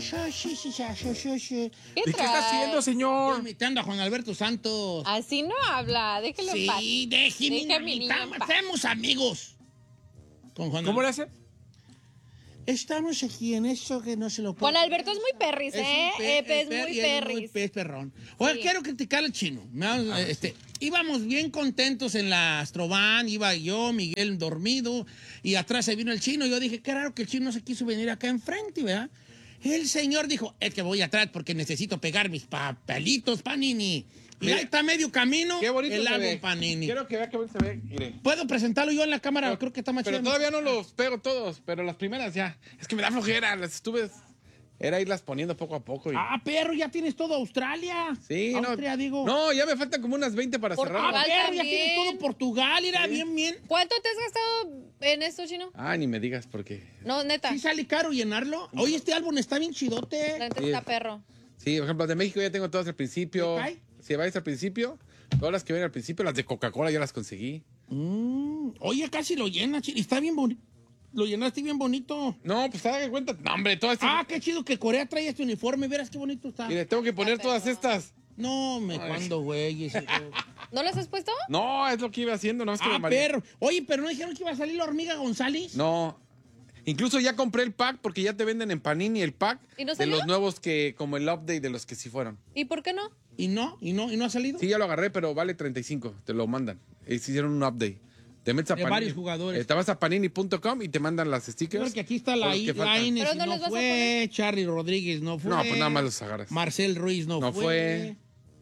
¿De qué está haciendo, señor? Estoy imitando a Juan Alberto Santos. Así no habla, déjelo en paz. Sí, Deja a mi niño en paz. Somos amigos. Con Juan ¿Cómo le Alberto. hace? Estamos aquí en eso que no se lo puedo. Juan Alberto es muy perris, es muy perris. Es perrón. Oye, Sí. quiero criticar al chino. Íbamos bien contentos en la Astrovan, iba yo, Miguel dormido, y atrás se vino el chino. Yo dije, qué raro que el chino no se quiso venir acá enfrente, ¿verdad? El señor dijo, es que voy atrás porque necesito pegar mis papelitos, Panini. Y Mira, ahí está medio camino Qué bonito el se álbum ve. Panini. Quiero que vea qué bonito se ve. Mire. ¿Puedo presentarlo yo en la cámara? Creo que está más Pero chido. todavía no los pego todos, pero las primeras ya. Es que me da flojera, las estuve... Era irlas poniendo poco a poco. Ah, perro, ya tienes todo Australia. Sí, Austria, no. digo. No, ya me faltan como unas 20 para cerrar. Ah, Portugal perro, ya también. tienes todo Portugal, era bien. ¿Cuánto te has gastado en esto, chino? Ah, ni me digas por qué. No, neta. ¿Sí sale caro llenarlo? Oye, este álbum está bien La chidote. neta Sí. está perro. Sí, por ejemplo, las de México ya tengo todas al principio. ¿Te cae? Si vais al principio, todas las que vienen al principio, las de Coca-Cola ya las conseguí. Oye, casi lo llenas, y está bien bonito. Lo llenaste bien bonito. No, pues haga cuenta. No, hombre, todas estas. Ah, qué chido que Corea trae este uniforme. Verás qué bonito está. Mire, tengo que poner todas estas. No, cuando, güey. ¿No las has puesto? No, es lo que iba haciendo, no es que me Ah, mareé. perro. Oye, pero no dijeron que iba a salir la hormiga González. No. Incluso ya compré el pack porque ya te venden en Panini el pack ¿Y no de salió? los nuevos que, como el update de los que sí fueron. ¿Y por qué no? ¿Y no ha salido? Sí, ya lo agarré, pero vale 35. Te lo mandan. Se hicieron un update. Te metes a De varios jugadores. Te vas a panini.com y te mandan las stickers. Creo que aquí está la con los que faltan. Inés, Pero no no les vas a fue. poner. Charlie Rodríguez no fue. No, pues nada más los agarras. Marcel Ruiz no No fue.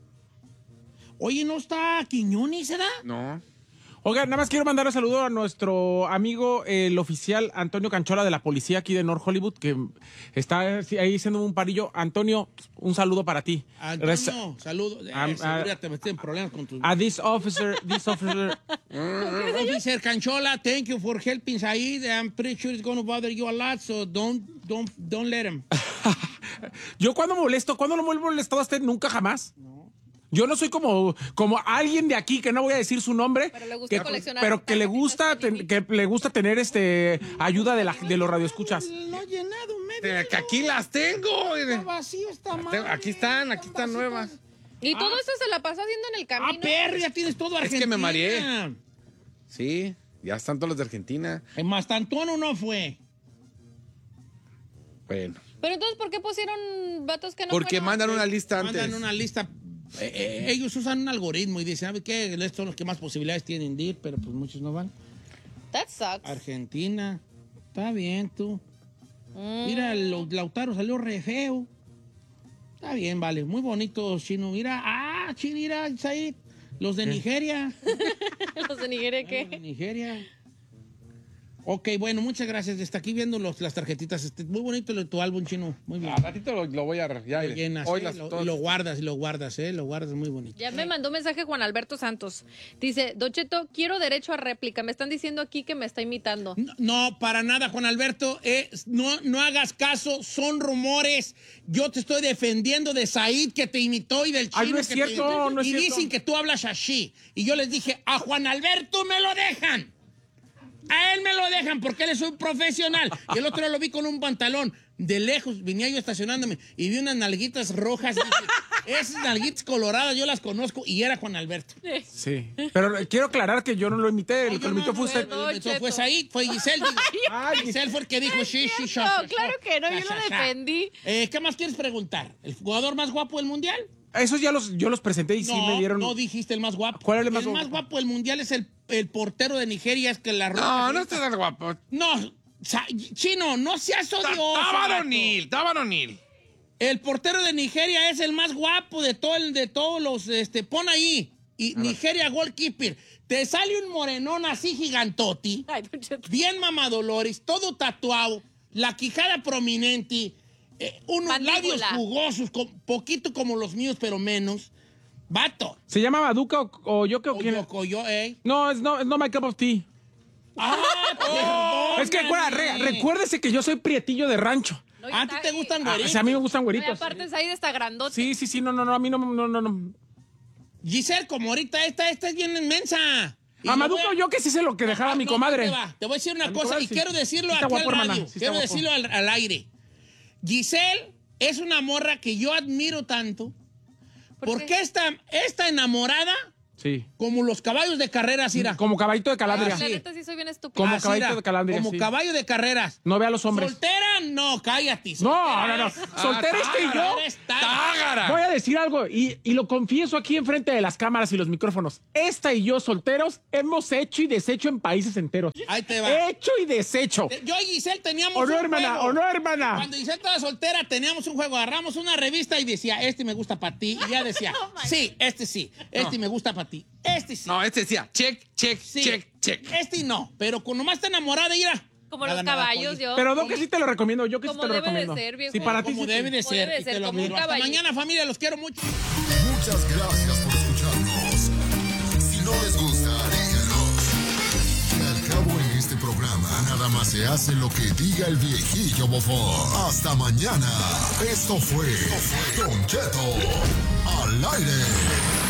Oye, ¿no está Quiñones, será? No. Oiga, nada más quiero mandar un saludo a nuestro amigo, el oficial Antonio Canchola de la policía aquí de North Hollywood, que está ahí haciendo un parillo. Antonio, un saludo para ti. Antonio, saludos. Seguro te metí en problemas con tus... A this officer, Officer Canchola, thank you for helping Said. I'm pretty sure it's going to bother you a lot, so don't let him. Yo cuando no me he molestado a usted nunca jamás. Yo no soy como alguien de aquí que no voy a decir su nombre, Pero le gusta coleccionar pero que le gusta tarjetitas que le gusta tener ayuda de los radioescuchas. No he llenado medio. Que aquí las tengo. Está vacío, está mal. Aquí están nuevas. Y todo esto se la pasó haciendo en el camino. Ah, perro, ya tienes todo Argentina. Es que me mareé. Sí, ya están todos los de Argentina. En Mastantuono no fue. Bueno. Pero entonces, ¿por qué pusieron vatos que no Porque fueron? mandan una lista antes. Mandan una lista. Ellos usan un algoritmo y dicen, ¿sabe qué? Estos son los que más posibilidades tienen de ir, pero pues muchos no van. That sucks. Argentina. Está bien, tú. Mira, Lautaro salió re feo. Está bien, vale. Muy bonito, Chino. Mira, Chino, mira, Said. Los de Nigeria. ¿Los de Nigeria Los de qué? Nigeria. Ok, bueno, muchas gracias. Está aquí viendo las tarjetitas. Muy bonito tu álbum, Chino. Muy bien. A ratito lo voy a... Ya, Lo llenas, hoy y lo guardas, lo guardas, muy bonito. Ya me mandó un mensaje Juan Alberto Santos. Dice, Don Cheto, quiero derecho a réplica. Me están diciendo aquí que me está imitando. No, para nada, Juan Alberto. No hagas caso, son rumores. Yo te estoy defendiendo de Said que te imitó y del chino. Ay, no es que cierto, no es y cierto. dicen que tú hablas así. Y yo les dije, a Juan Alberto me lo dejan. A él me lo dejan porque él es un profesional. Y el otro día lo vi con un pantalón. De lejos venía yo estacionándome y vi unas nalguitas rojas. Dije, esas nalguitas coloradas yo las conozco y era Juan Alberto. Sí. Pero quiero aclarar que yo no lo imité. El que lo imitó fue usted. no, Eso Cheto. fue Said, fue Giselle. Giselle fue el que dijo sí. No, claro que no, yo lo defendí. ¿Qué más quieres preguntar? ¿El jugador más guapo del mundial? Esos yo los presenté y sí me dieron. No dijiste el más guapo. ¿Cuál es el más El guapo? más guapo del mundial es el portero de Nigeria, es que la No está tan guapo. No, Chino, no seas odioso. Está vato. varonil. El portero de Nigeria es el más guapo de todos los, pon ahí. Y Nigeria goalkeeper. Te sale un morenón así gigantoti, Ay, Don Cheto. bien mamadolores, todo tatuado, la quijada prominente, unos Mandíbula. labios jugosos, poquito como los míos, pero menos. Vato. ¿Se llama Baduca o yo creo que Oyocoyo, No, es no my cup of tea. Perdón, Es que recuérdese que yo soy prietillo de rancho. No, ¿A ti te gustan güeritos? A mí me gustan Y güeritos. aparte Said está grandote. Sí, no, a mí no. Giselle, como ahorita esta es bien inmensa. Y A yo Maduco voy yo que sí sé lo que dejaba mi comadre. Te voy a decir una A mi cosa comadre y sí. quiero decirlo Sí está aquí al guapo, hermana, radio. sí está Quiero guapo. decirlo al aire. Giselle es una morra que yo admiro tanto. ¿Por Porque está enamorada Sí. como los caballos de carreras, Ira. Como caballito de Calandria. La sí. neta sí soy bien estúpida. Como Así, caballito Ira, de Calandria, Como sí. caballo de carreras. No ve a los hombres. ¿Soltera? No, cállate. No. Soltera este y yo. ¡Tágara! Voy a decir algo y lo confieso aquí enfrente de las cámaras y los micrófonos. Esta y yo, solteros, hemos hecho y deshecho en países enteros. Ahí te va. Hecho y deshecho. Yo y Giselle teníamos ¿O no, un hermana? juego. ¿O no, hermana? Cuando Giselle estaba soltera, teníamos un juego. Agarramos una revista y decía, este me gusta para ti. Y ya decía, sí, este sí. Este me gusta para ti. Este sí. No, este decía, check, check, Sí. check, check. Este no. Pero cuando nomás está enamorada, Ira. Como nada, los nada, caballos, Polly. yo. Pero no, que sí te lo recomiendo. Yo que sí Como te lo debe de recomiendo. ser, viejo. Sí, para ti Como sí. debe de Como ser. debe y ser, te lo como un admiro. Hasta caballito. mañana, familia. Los quiero mucho. Muchas gracias por escucharnos. Si no les gusta, díganos. Al cabo en este programa, nada más se hace lo que diga el viejillo bofón. Hasta mañana. Esto fue Don Cheto al aire.